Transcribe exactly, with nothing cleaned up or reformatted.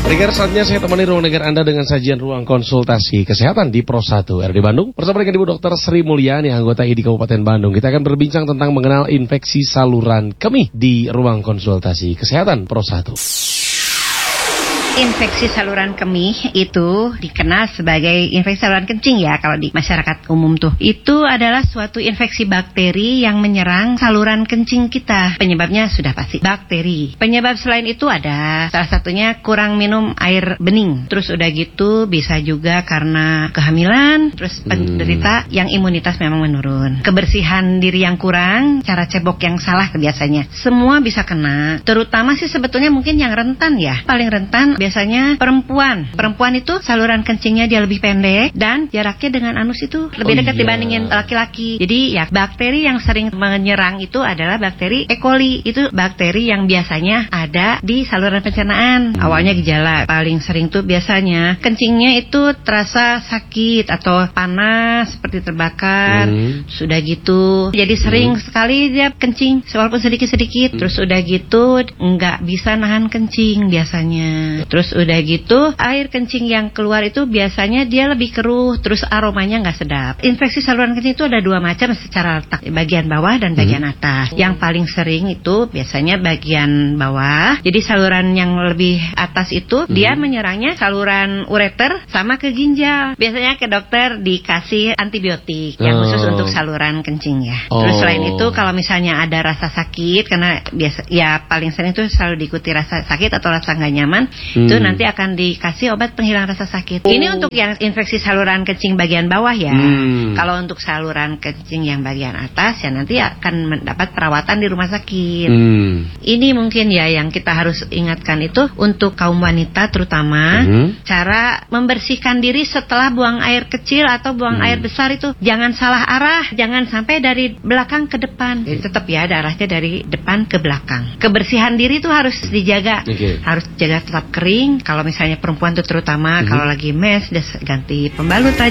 Dengar saatnya saya temani ruang dengar Anda dengan sajian ruang konsultasi kesehatan di Pro satu R D Bandung. Bersama dengan Ibu Dokter Sri Mulyani, anggota I D Kabupaten Bandung. Kita akan berbincang tentang mengenal infeksi saluran kemih di ruang konsultasi kesehatan Pro satu. Infeksi saluran kemih itu dikenal sebagai infeksi saluran kencing ya kalau di masyarakat umum tuh. Itu adalah suatu infeksi bakteri yang menyerang saluran kencing kita. Penyebabnya sudah pasti bakteri. Penyebab selain itu ada salah satunya kurang minum air bening. Terus udah gitu bisa juga karena kehamilan. Terus penderita hmm. yang imunitas memang menurun. Kebersihan diri yang kurang, cara cebok yang salah biasanya. Semua bisa kena. Terutama sih sebetulnya mungkin yang rentan ya. Paling rentan biasanya perempuan. Perempuan itu saluran kencingnya dia lebih pendek dan jaraknya dengan anus itu lebih oh dekat iya. dibandingin laki-laki. Jadi ya bakteri yang sering menyerang itu adalah bakteri E. coli. Itu bakteri yang biasanya ada di saluran pencernaan. Hmm. Awalnya gejala paling sering tuh biasanya kencingnya itu terasa sakit atau panas seperti terbakar. Hmm. Sudah gitu jadi sering hmm. sekali dia kencing walaupun sedikit-sedikit. Hmm. Terus udah gitu nggak bisa nahan kencing biasanya. Terus udah gitu air kencing yang keluar itu biasanya dia lebih keruh, terus aromanya nggak sedap. Infeksi saluran kencing itu ada dua macam secara letak, bagian bawah dan bagian hmm. atas. Yang paling sering itu biasanya bagian bawah. Jadi saluran yang lebih atas itu hmm. dia menyerangnya saluran ureter sama ke ginjal. Biasanya ke dokter dikasih antibiotik yang khusus oh. untuk saluran kencing ya. Oh. Terus selain itu kalau misalnya ada rasa sakit, karena biasa ya paling sering itu selalu diikuti rasa sakit atau rasa nggak nyaman. Hmm. Itu nanti akan dikasih obat penghilang rasa sakit. Oh. Ini untuk yang infeksi saluran kencing bagian bawah ya. Hmm. Kalau untuk saluran kencing yang bagian atas ya nanti akan mendapat perawatan di rumah sakit. Hmm. Ini mungkin ya yang kita harus ingatkan itu untuk kaum wanita terutama hmm. cara membersihkan diri setelah buang air kecil atau buang hmm. air besar itu jangan salah arah, jangan sampai dari belakang ke depan. Jadi tetap ya arahnya dari depan ke belakang. Kebersihan diri itu harus dijaga. Okay. Harus jaga tetap kering. Kalau misalnya perempuan itu terutama mm-hmm. kalau lagi mes, dia ganti pembalut aja.